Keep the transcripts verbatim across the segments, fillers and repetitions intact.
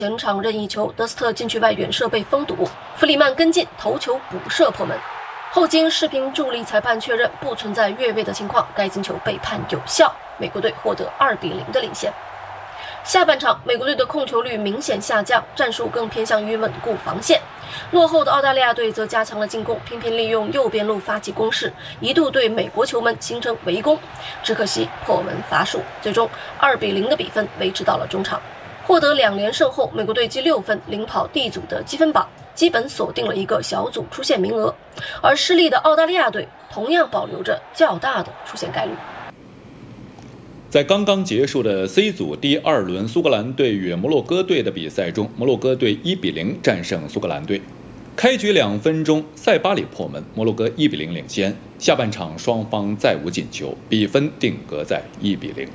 前场任意球，德斯特禁区外远射被封堵，弗里曼跟进头球补射破门。后经视频助理裁判确认不存在越位的情况，该进球被判有效，美国队获得二比零的领先。下半场，美国队的控球率明显下降，战术更偏向于稳固防线。落后的澳大利亚队则加强了进攻，频频利用右边路发起攻势，一度对美国球门形成围攻，只可惜破门罚输，最终二比零的比分维持到了中场。获得两连胜后，美国队积六分，领跑 D 组的积分榜，基本锁定了一个小组出线名额。而失利的澳大利亚队同样保留着较大的出线概率。 在刚刚结束的 C 组第二轮苏格兰队与摩洛哥队的比赛中，摩洛哥队一比零战胜苏格兰队。开局两分钟，塞巴里破门，摩洛哥一比零领先。下半场双方再无进球，比分定格在一比零。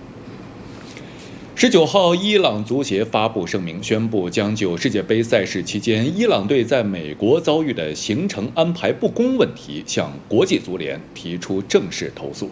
十九号，伊朗足协发布声明，宣布将就世界杯赛事期间伊朗队在美国遭遇的行程安排不公问题向国际足联提出正式投诉。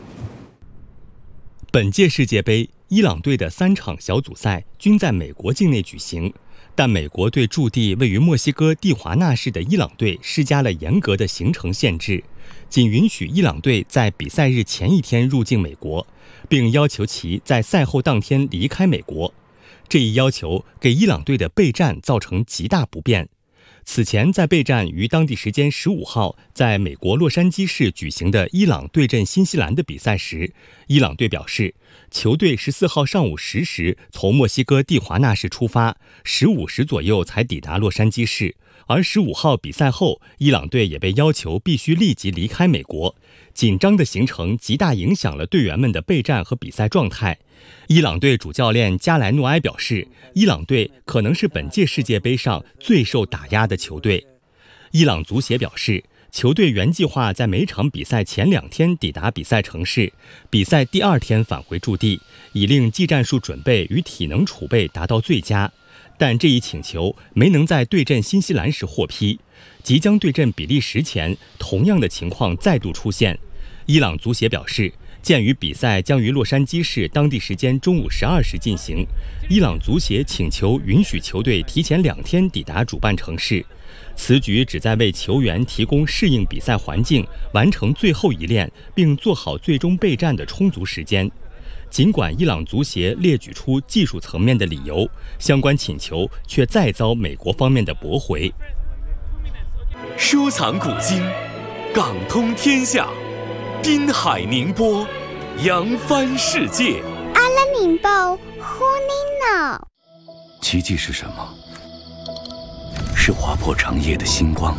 本届世界杯，伊朗队的三场小组赛均在美国境内举行，但美国对驻地位于墨西哥蒂华纳市的伊朗队施加了严格的行程限制，仅允许伊朗队在比赛日前一天入境美国，并要求其在赛后当天离开美国。这一要求给伊朗队的备战造成极大不便。此前在备战于当地时间十五号在美国洛杉矶市举行的伊朗对阵新西兰的比赛时，伊朗队表示，球队十四号上午十时从墨西哥蒂华纳市出发，十五时左右才抵达洛杉矶市。而十五号比赛后，伊朗队也被要求必须立即离开美国。紧张的行程极大影响了队员们的备战和比赛状态。伊朗队主教练加莱诺埃表示，伊朗队可能是本届世界杯上最受打压的球队。伊朗足协表示，球队原计划在每场比赛前两天抵达比赛城市，比赛第二天返回驻地，以令技战术准备与体能储备达到最佳。但这一请求没能在对阵新西兰时获批。即将对阵比利时前，同样的情况再度出现。伊朗足协表示，鉴于比赛将于洛杉矶市当地时间中午十二时进行，伊朗足协请求允许球队提前两天抵达主办城市。此举旨在为球员提供适应比赛环境、完成最后一练并做好最终备战的充足时间。尽管伊朗足协列举出技术层面的理由，相关请求却再遭美国方面的驳回。 收藏古今，港通天下，滨海宁波，扬帆世界。 阿拉宁报呼尼诺。 奇迹是什么？是划破长夜的星光，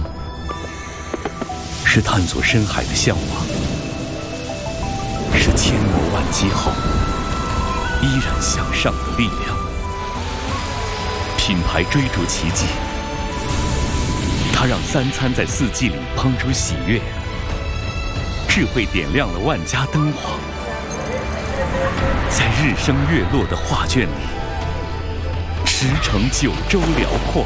是探索深海的向往，是千磨万击后依然向上的力量。品牌追逐奇迹，它让三餐在四季里烹出喜悦，智慧点亮了万家灯火，在日升月落的画卷里驰骋九州辽阔。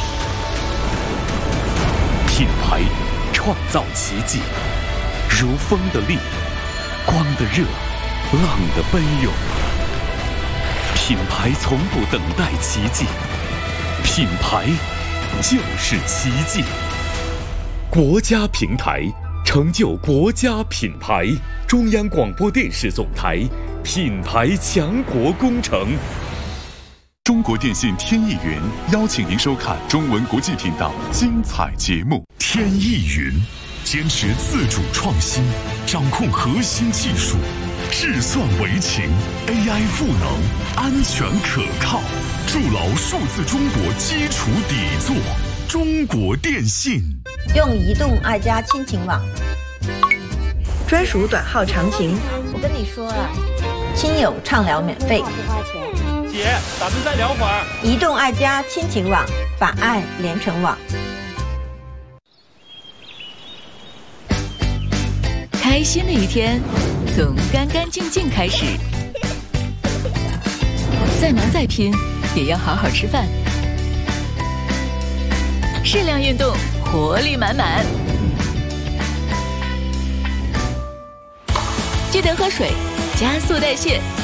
品牌创造奇迹，如风的力，光的热，浪的奔涌。品牌从不等待奇迹，品牌就是奇迹。国家平台成就国家品牌，中央广播电视总台品牌强国工程。 中国电信天翼云邀请您收看中文国际频道精彩节目。天翼云坚持自主创新，掌控核心技术，智算为情 ，A I 赋能，安全可靠，筑牢数字中国基础底座。中国电信用移动爱家亲情网， 专属短号长情。 我跟你说啊，亲友畅聊免费， 不花钱。姐，咱们再聊会儿。 移动爱家亲情网，把爱连成网。 开心的一天，从干干净净开始。再忙再拼，也要好好吃饭。适量运动，活力满满。记得喝水，加速代谢。